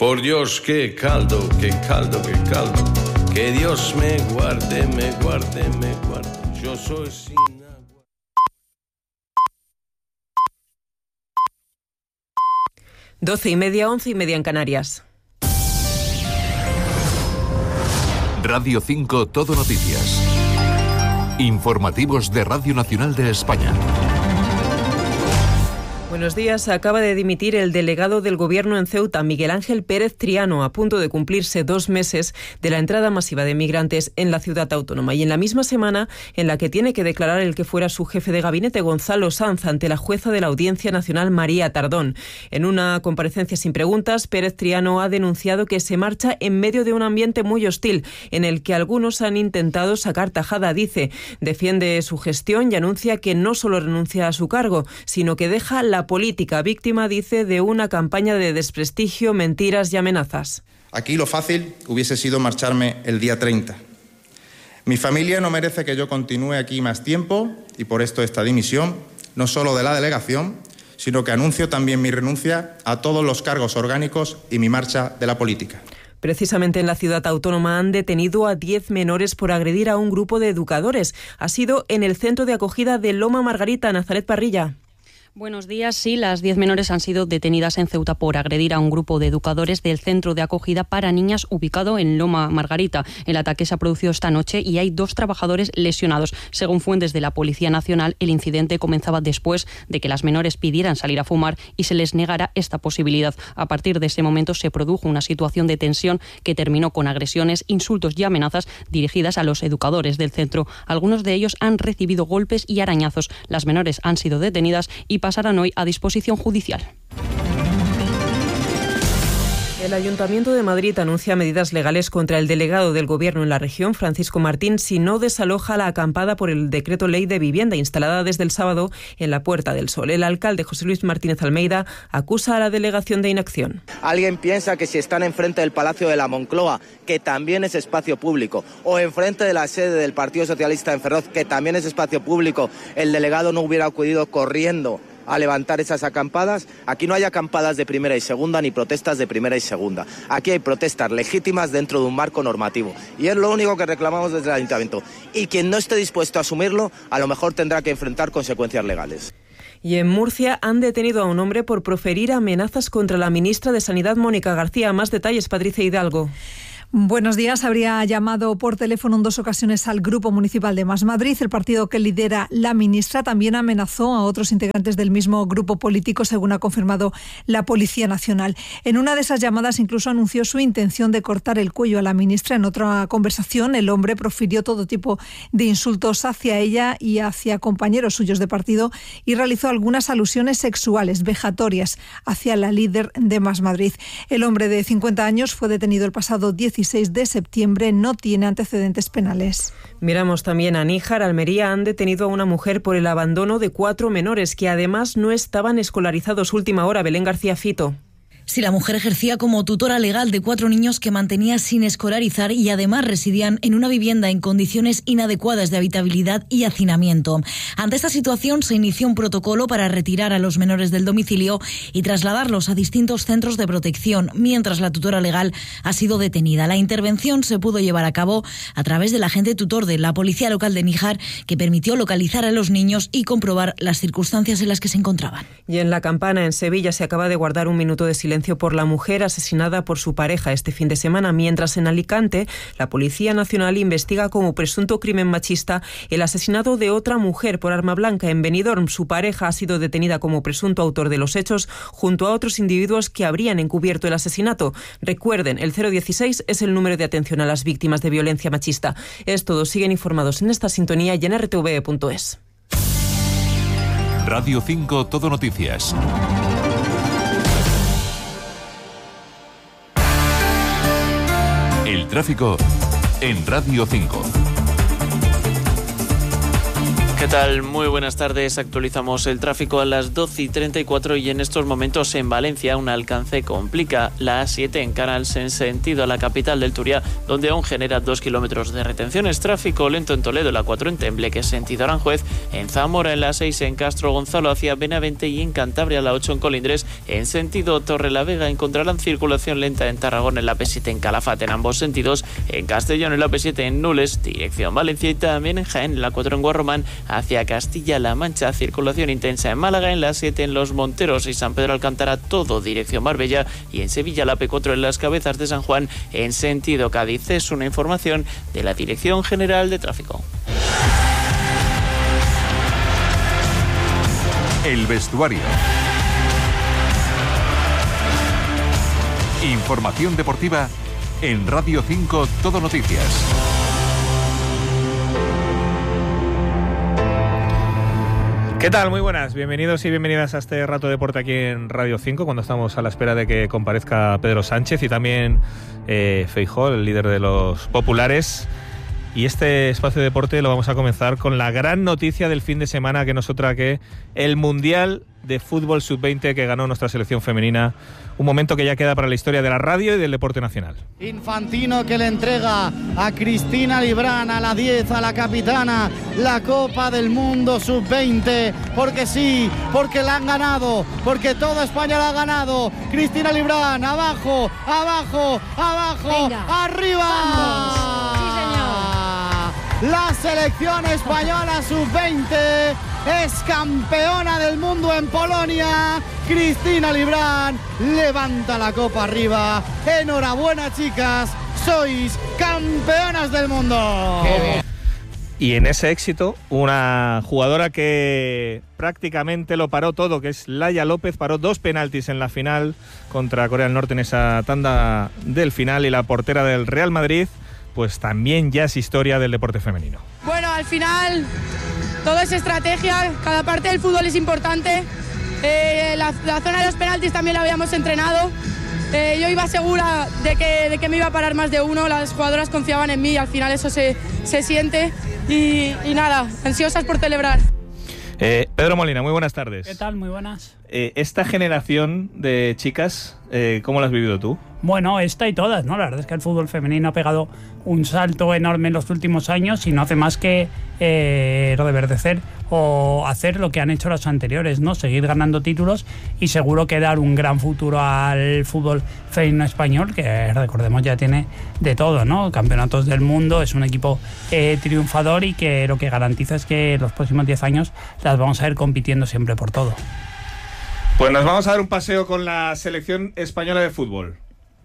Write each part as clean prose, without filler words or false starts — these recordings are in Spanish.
Por Dios, qué caldo, qué caldo, qué caldo. Que Dios me guarde, me guarde, me guarde. Yo soy sin agua. 12:30, 11:30 en Canarias. Radio 5 Todo Noticias. Informativos de Radio Nacional de España. Buenos días. Acaba de dimitir el delegado del Gobierno en Ceuta, Miguel Ángel Pérez Triano, a punto de cumplirse 2 meses de la entrada masiva de migrantes en la ciudad autónoma. Y en la misma semana en la que tiene que declarar el que fuera su jefe de gabinete, Gonzalo Sanz, ante la jueza de la Audiencia Nacional, María Tardón. En una comparecencia sin preguntas, Pérez Triano ha denunciado que se marcha en medio de un ambiente muy hostil, en el que algunos han intentado sacar tajada. Defiende su gestión y anuncia que no solo renuncia a su cargo, sino que deja la política, víctima, dice, de una campaña de desprestigio, mentiras y amenazas. Aquí lo fácil hubiese sido marcharme el día 30. Mi familia no merece que yo continúe aquí más tiempo y por esto esta dimisión, no solo de la delegación, sino que anuncio también mi renuncia a todos los cargos orgánicos y mi marcha de la política. Precisamente en la ciudad autónoma han detenido a 10 menores por agredir a un grupo de educadores. Ha sido en el centro de acogida de Loma Margarita. Nazaret Parrilla. Buenos días. Sí, las 10 menores han sido detenidas en Ceuta por agredir a un grupo de educadores del centro de acogida para niñas ubicado en Loma Margarita. El ataque se ha producido esta noche y hay 2 trabajadores lesionados. Según fuentes de la Policía Nacional, el incidente comenzaba después de que las menores pidieran salir a fumar y se les negara esta posibilidad. A partir de ese momento se produjo una situación de tensión que terminó con agresiones, insultos y amenazas dirigidas a los educadores del centro. Algunos de ellos han recibido golpes y arañazos. Las menores han sido detenidas y pasarán hoy a disposición judicial. El Ayuntamiento de Madrid anuncia medidas legales contra el delegado del Gobierno en la región, Francisco Martín, si no desaloja la acampada por el decreto ley de vivienda instalada desde el sábado en la Puerta del Sol. El alcalde José Luis Martínez Almeida acusa a la delegación de inacción. Alguien piensa que si están enfrente del Palacio de la Moncloa, que también es espacio público, o enfrente de la sede del Partido Socialista en Ferroz, que también es espacio público, el delegado no hubiera acudido corriendo a levantar esas acampadas. Aquí no hay acampadas de primera y segunda ni protestas de primera y segunda. Aquí hay protestas legítimas dentro de un marco normativo y es lo único que reclamamos desde el Ayuntamiento. Y quien no esté dispuesto a asumirlo, a lo mejor tendrá que enfrentar consecuencias legales. Y en Murcia han detenido a un hombre por proferir amenazas contra la ministra de Sanidad, Mónica García. Más detalles, Patricia Hidalgo. Buenos días. Habría llamado por teléfono en 2 ocasiones al Grupo Municipal de Más Madrid. El partido que lidera la ministra también amenazó a otros integrantes del mismo grupo político, según ha confirmado la Policía Nacional. En una de esas llamadas incluso anunció su intención de cortar el cuello a la ministra. En otra conversación, el hombre profirió todo tipo de insultos hacia ella y hacia compañeros suyos de partido y realizó algunas alusiones sexuales vejatorias hacia la líder de Más Madrid. El hombre de 50 años fue detenido el pasado 16 de septiembre, no tiene antecedentes penales. Miramos también a Níjar. Almería han detenido a una mujer por el abandono de 4 menores que además no estaban escolarizados. Última hora, Belén García Fito. Sí, la mujer ejercía como tutora legal de 4 niños que mantenía sin escolarizar y además residían en una vivienda en condiciones inadecuadas de habitabilidad y hacinamiento. Ante esta situación se inició un protocolo para retirar a los menores del domicilio y trasladarlos a distintos centros de protección, mientras la tutora legal ha sido detenida. La intervención se pudo llevar a cabo a través del agente tutor de la Policía Local de Níjar, que permitió localizar a los niños y comprobar las circunstancias en las que se encontraban. Y en La Campana, en Sevilla, se acaba de guardar un minuto de silencio por la mujer asesinada por su pareja este fin de semana, mientras en Alicante la Policía Nacional investiga como presunto crimen machista el asesinato de otra mujer por arma blanca. En Benidorm, su pareja ha sido detenida como presunto autor de los hechos junto a otros individuos que habrían encubierto el asesinato. Recuerden, el 016 es el número de atención a las víctimas de violencia machista. Es todo. Siguen informados en esta sintonía y en rtv.es. Radio 5 Todo Noticias. El tráfico en Radio 5. ¿Qué tal? Muy buenas tardes. Actualizamos el tráfico a las 12:34 y en estos momentos en Valencia un alcance complica la A7 en Canals en sentido a la capital del Turia, donde aún genera 2 kilómetros de retenciones. Tráfico lento en Toledo, la 4 en Tembleque sentido Aranjuez, en Zamora en la 6 en Castro Gonzalo hacia Benavente y en Cantabria la 8 en Colindres en sentido Torrelavega. Encontrarán circulación lenta en Tarragona en la P7 en Calafate en ambos sentidos, en Castellón en la P7 en Nules dirección Valencia y también en Jaén en la 4 en Guarromán hacia Castilla-La Mancha. Circulación intensa en Málaga en la 7 en Los Monteros y San Pedro Alcántara todo dirección Marbella, y en Sevilla la P4 en Las Cabezas de San Juan en sentido Cádiz. Es una información de la Dirección General de Tráfico. El vestuario. Información deportiva en Radio 5 Todo Noticias. ¿Qué tal? Muy buenas, bienvenidos y bienvenidas a este rato de deporte aquí en Radio 5, cuando estamos a la espera de que comparezca Pedro Sánchez y también Feijóo, el líder de los populares. Y este espacio de deporte lo vamos a comenzar con la gran noticia del fin de semana, que no es otra que el Mundial de Fútbol Sub-20 que ganó nuestra selección femenina. Un momento que ya queda para la historia de la radio y del deporte nacional. Infantino que le entrega a Cristina Librán, a la 10, a la capitana, la Copa del Mundo Sub-20. Porque sí, porque la han ganado, porque toda España la ha ganado. Cristina Librán, abajo, abajo, abajo, venga, arriba. ¡Vamos! Sí, señor. La selección española Sub-20 es campeona del mundo en Polonia. Cristina Librán levanta la copa arriba. Enhorabuena, chicas, sois campeonas del mundo. Qué bien. Y en ese éxito, una jugadora que prácticamente lo paró todo, que es Laia López, paró 2 penaltis en la final contra Corea del Norte en esa tanda del final, y la portera del Real Madrid, pues también ya es historia del deporte femenino. Bueno, al final todo es estrategia, cada parte del fútbol es importante. La zona de los penaltis también la habíamos entrenado. Yo iba segura de que me iba a parar más de uno, las jugadoras confiaban en mí y al final eso se siente. Y nada, ansiosas por celebrar. Pedro Molina, muy buenas tardes. ¿Qué tal? Muy buenas. Esta generación de chicas, ¿cómo la has vivido tú? Bueno, esta y todas, ¿no? La verdad es que el fútbol femenino ha pegado un salto enorme en los últimos años y no hace más que reverdecer o hacer lo que han hecho los anteriores, ¿no? Seguir ganando títulos y seguro que dar un gran futuro al fútbol femenino español, que recordemos ya tiene de todo, ¿no? Campeonatos del mundo, es un equipo triunfador y que lo que garantiza es que los próximos 10 años las vamos a ir compitiendo siempre por todo. Pues nos vamos a dar un paseo con la selección española de fútbol.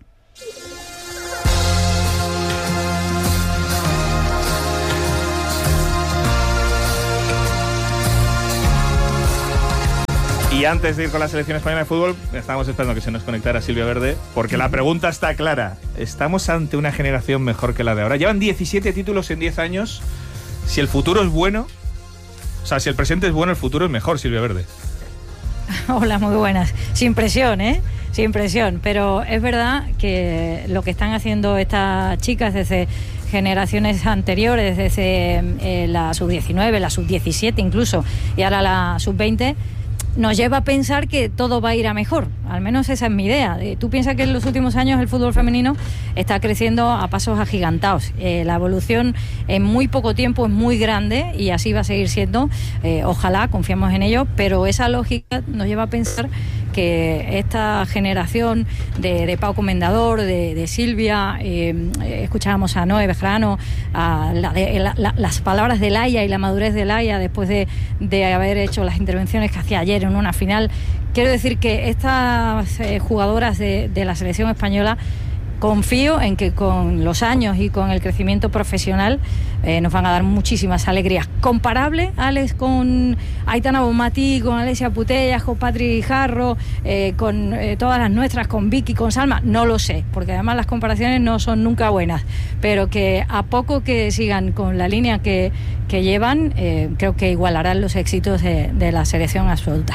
Y antes de ir con la selección española de fútbol, estábamos esperando que se nos conectara Silvia Verde, porque la pregunta está clara. ¿Estamos ante una generación mejor que la de ahora? Llevan 17 títulos en 10 años. Si el futuro es bueno, o sea, si el presente es bueno, el futuro es mejor, Silvia Verde. Hola, muy buenas. Sin presión, ¿eh? Sin presión. Pero es verdad que lo que están haciendo estas chicas desde generaciones anteriores, desde la sub-19, la sub-17 incluso, y ahora la sub-20, nos lleva a pensar que todo va a ir a mejor. Al menos esa es mi idea. Tú piensas que en los últimos años el fútbol femenino está creciendo a pasos agigantados. La evolución en muy poco tiempo es muy grande y así va a seguir siendo. Ojalá, confiamos en ello, pero esa lógica nos lleva a pensar que esta generación de Pau Comendador, de Silvia, escuchábamos a Noé Bejarano, las palabras de Laia y la madurez de Laia después de haber hecho las intervenciones que hacía ayer en una final. Quiero decir que estas jugadoras de la selección española, confío en que con los años y con el crecimiento profesional nos van a dar muchísimas alegrías. Comparable, Alex, con Aitana Bonmatí, con Alessia Putellas, con Patri Jarro, con todas las nuestras, con Vicky, con Salma, no lo sé, porque además las comparaciones no son nunca buenas, pero que a poco que sigan con la línea que llevan, creo que igualarán los éxitos de la selección absoluta.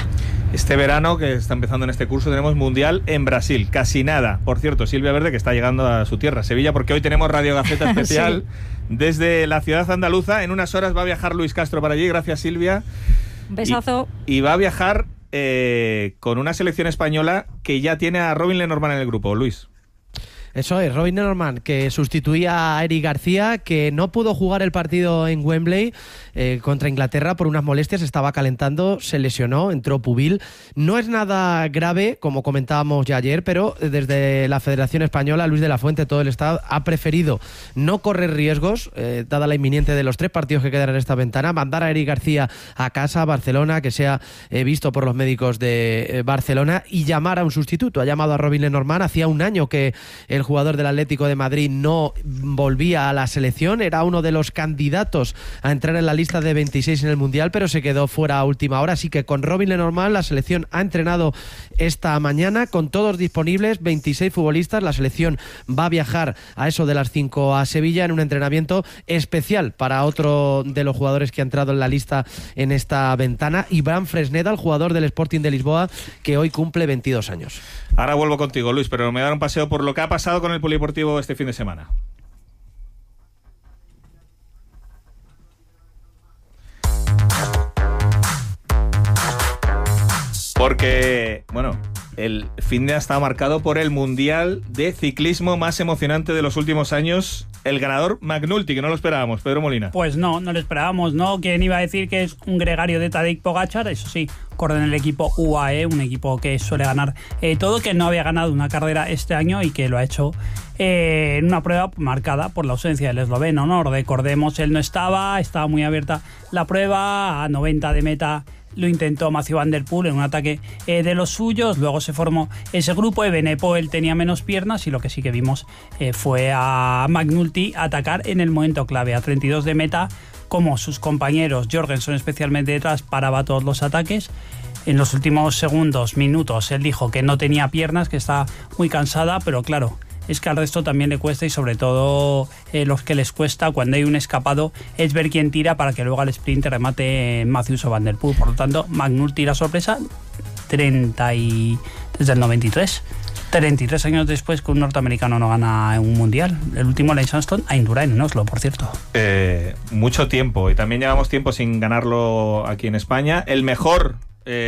Este verano, que está empezando en este curso, tenemos Mundial en Brasil. Casi nada. Por cierto, Silvia Verde, que está llegando a su tierra, Sevilla, porque hoy tenemos Radio Gaceta especial desde la ciudad andaluza. En unas horas va a viajar Luis Castro para allí. Gracias, Silvia. Un besazo. Y va a viajar con una selección española que ya tiene a Robin Lenormand en el grupo. Luis. Eso es, Robin Lenormand, que sustituía a Eric García, que no pudo jugar el partido en Wembley contra Inglaterra por unas molestias, estaba calentando, se lesionó, entró pubil. No es nada grave, como comentábamos ya ayer, pero desde la Federación Española, Luis de la Fuente, todo el Estado, ha preferido no correr riesgos, dada la inminente de los 3 partidos que quedan en esta ventana, mandar a Eric García a casa, a Barcelona, que sea visto por los médicos de Barcelona, y llamar a un sustituto. Ha llamado a Robin Lenormand. Hacía un año que el jugador del Atlético de Madrid no volvía a la selección, era uno de los candidatos a entrar en la lista de 26 en el Mundial, pero se quedó fuera a última hora, así que con Robin Lenormand la selección ha entrenado esta mañana con todos disponibles, 26 futbolistas. La selección va a viajar a eso de las 5 a Sevilla en un entrenamiento especial para otro de los jugadores que ha entrado en la lista en esta ventana, Iván Fresneda, el jugador del Sporting de Lisboa, que hoy cumple 22 años. Ahora vuelvo contigo, Luis, pero me voy a dar un paseo por lo que ha pasado con el Polideportivo este fin de semana. Porque, bueno, el fin de ha estado marcado por el Mundial de Ciclismo más emocionante de los últimos años. El ganador, McNulty, que no lo esperábamos. Pedro Molina. Pues no lo esperábamos, ¿no? ¿Quién iba a decir que es un gregario de Tadej Pogačar? Eso sí, corre en el equipo UAE, un equipo que suele ganar todo, que no había ganado una carrera este año y que lo ha hecho en una prueba marcada por la ausencia del esloveno, ¿no? Recordemos, él no estaba muy abierta la prueba, a 90 de meta lo intentó Mathieu van der Poel en un ataque de los suyos, luego se formó ese grupo, Evenepoel tenía menos piernas y lo que sí que vimos fue a McNulty atacar en el momento clave, a 32 de meta, como sus compañeros, Jorgensen especialmente detrás, paraba todos los ataques. En los últimos minutos, él dijo que no tenía piernas, que está muy cansada, pero claro, es que al resto también le cuesta, y sobre todo los que les cuesta cuando hay un escapado es ver quién tira para que luego al sprint remate Matthews o Van der Poel. Por lo tanto, McNulty la sorpresa, desde el 93. 33 años después que un norteamericano no gana un mundial. El último, Lance Armstrong, a Indurain, en Oslo, por cierto. Mucho tiempo, y también llevamos tiempo sin ganarlo aquí en España. El mejor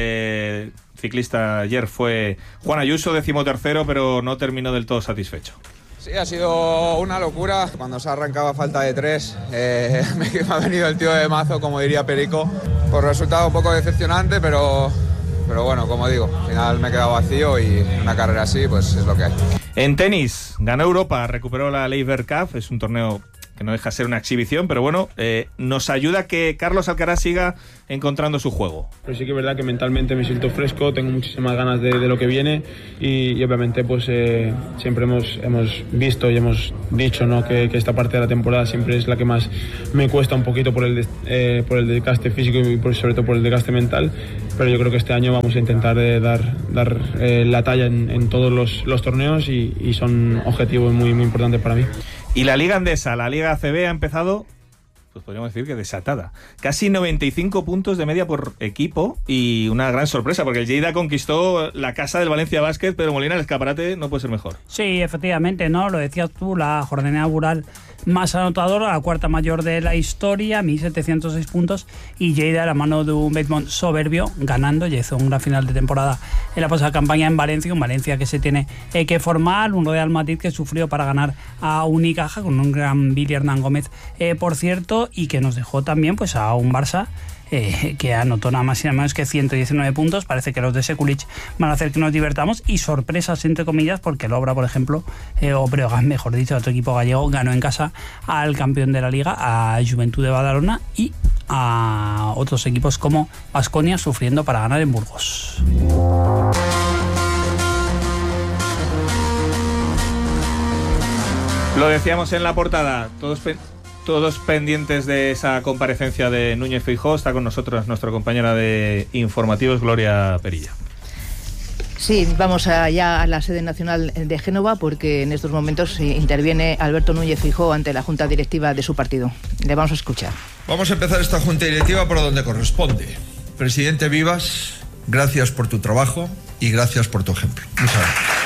ciclista ayer fue Juan Ayuso, 13º, pero no terminó del todo satisfecho. Sí, ha sido una locura. Cuando se ha arrancado a falta de 3, me ha venido el tío de mazo, como diría Perico. Por resultado un poco decepcionante, pero bueno, como digo, al final me he quedado vacío y una carrera así, pues es lo que hay. En tenis, ganó Europa, recuperó la Laver Cup, es un torneo que no deja de ser una exhibición, pero bueno, nos ayuda a que Carlos Alcaraz siga encontrando su juego. Pero sí que es verdad que mentalmente me siento fresco, tengo muchísimas ganas de lo que viene y obviamente pues siempre hemos visto y hemos dicho, ¿no?, que esta parte de la temporada siempre es la que más me cuesta un poquito por el desgaste físico y sobre todo por el desgaste mental, pero yo creo que este año vamos a intentar dar la talla en todos los torneos y son objetivos muy, muy importantes para mí. Y la Liga Endesa, la Liga ACB, ha empezado, pues podríamos decir que desatada. Casi 95 puntos de media por equipo y una gran sorpresa, porque el Lleida conquistó la casa del Valencia Basket, pero Molina, el escaparate no puede ser mejor. Sí, efectivamente, ¿no? Lo decías tú, la jornada inaugural más anotadora, la cuarta mayor de la historia, 1.706 puntos, y Lleida, a la mano de un Bedmont soberbio, ganando, ya hizo una gran final de temporada en la pasada campaña en Valencia, un Valencia que se tiene que formar, un Real Madrid que sufrió para ganar a Unicaja, con un gran Billy Hernán Gómez, por cierto, y que nos dejó también pues a un Barça que anotó nada más y nada menos que 119 puntos. Parece que los de Sekulic van a hacer que nos divertamos, y sorpresas entre comillas, porque el Obra, por ejemplo, o Breogán, mejor dicho, otro equipo gallego, ganó en casa al campeón de la Liga, a Juventud de Badalona, y a otros equipos como Baskonia sufriendo para ganar en Burgos. Lo decíamos en la portada, todos pendientes de esa comparecencia de Núñez Feijóo. Está con nosotros nuestra compañera de informativos, Gloria Perilla. Sí, vamos allá a la sede nacional de Génova, porque en estos momentos interviene Alberto Núñez Feijóo ante la junta directiva de su partido. Le vamos a escuchar. Vamos a empezar esta junta directiva por donde corresponde. Presidente Vivas, gracias por tu trabajo y gracias por tu ejemplo. Muchas gracias.